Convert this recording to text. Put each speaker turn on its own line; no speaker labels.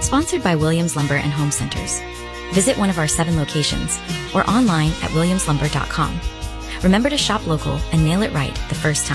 Sponsored by Williams Lumber and Home Centers. Visit one of our 7 locations or online at williamslumber.com. Remember to shop local and nail it right the first time.